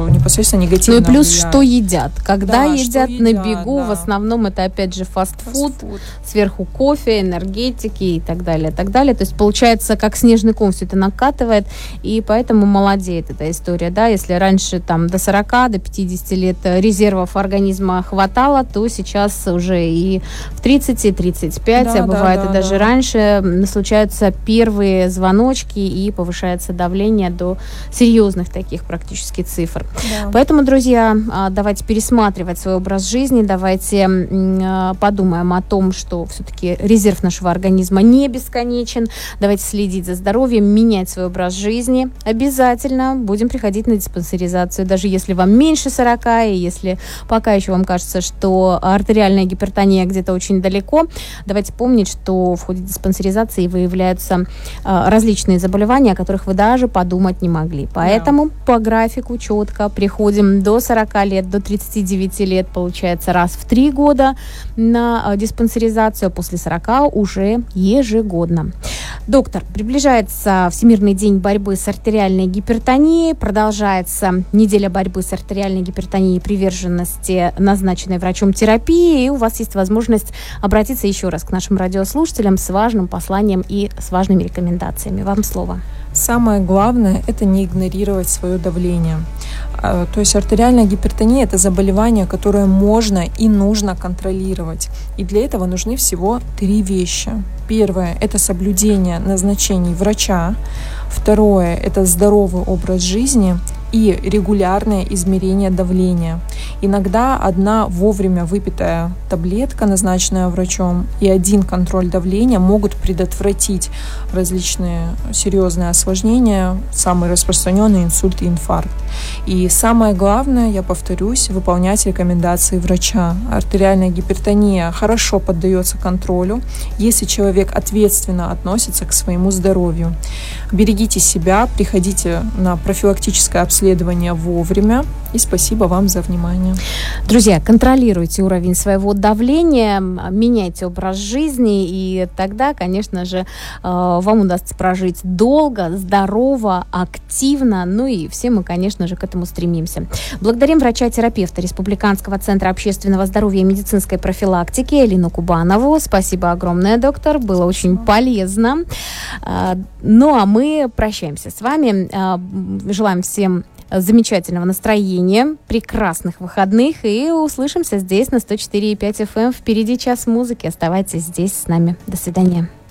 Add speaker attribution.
Speaker 1: непосредственно негативно
Speaker 2: Ну и плюс,
Speaker 1: влияет.
Speaker 2: что едят. Когда
Speaker 1: Да,
Speaker 2: едят
Speaker 1: что
Speaker 2: на
Speaker 1: едят,
Speaker 2: бегу,
Speaker 1: да.
Speaker 2: в основном это опять же фастфуд,
Speaker 1: Фастфуд.
Speaker 2: сверху кофе, энергетики и так далее, так далее. То есть получается, как снежный ком все это накатывает, и поэтому молодеет эта история, да. Если раньше там до 40, до 50 лет резервов организма хватало, то сейчас уже и в 30, и 35,
Speaker 1: Да,
Speaker 2: а бывает
Speaker 1: да,
Speaker 2: и даже
Speaker 1: да.
Speaker 2: раньше случаются первые звоночки и повышается давление до серьезных таких практически цифр.
Speaker 1: Да.
Speaker 2: Поэтому, друзья, давайте пересматривать свой образ жизни, давайте подумаем о том, что все-таки резерв нашего организма не бесконечен, давайте следить за здоровьем, менять свой образ жизни. Обязательно будем приходить на диспансеризацию, даже если вам меньше 40, и если пока еще вам кажется, что артериальная гипертония где-то очень далеко, давайте помнить, что в ходе диспансеризации выявляются различные заболевания, о которых вы даже подумать не могли. Поэтому по графику четко приходим до 40 лет, до 39 лет, получается, раз в 3 года на диспансеризацию, а после 40 уже ежегодно. Доктор, приближается Всемирный день борьбы с артериальной гипертонией, продолжается неделя борьбы с артериальной гипертонией и приверженности назначенной врачом терапии, и у вас есть возможность обратиться еще раз к нашим радиослушателям с важным посланием и с важными рекомендациями. Вам слово.
Speaker 1: Самое главное – это не игнорировать свое давление. То есть артериальная гипертония – это заболевание, которое можно и нужно контролировать. И для этого нужны всего 3 вещи. Первое – это соблюдение назначений врача. Второе – это здоровый образ жизни и регулярное измерение давления. Иногда одна вовремя выпитая таблетка, назначенная врачом, и один контроль давления могут предотвратить различные серьезные осложнения, самый распространенный инсульт и инфаркт. И самое главное, я повторюсь, выполнять рекомендации врача. Артериальная гипертония хорошо поддается контролю, если человек ответственно относится к своему здоровью. Берегите себя, приходите на профилактическое обследование вовремя. И спасибо вам за внимание.
Speaker 2: Друзья, контролируйте уровень своего давления, меняйте образ жизни, и тогда, конечно же, вам удастся прожить долго, здорово, активно. Ну и все мы, конечно же, к этому стремимся. Благодарим врача-терапевта Республиканского центра общественного здоровья и медицинской профилактики Элину Кубанову. Спасибо огромное, доктор. Было очень полезно. Ну а мы прощаемся с вами. Желаем всем замечательного настроения, прекрасных выходных, и услышимся здесь на 104,5 FM. Впереди час музыки. Оставайтесь здесь с нами. До свидания.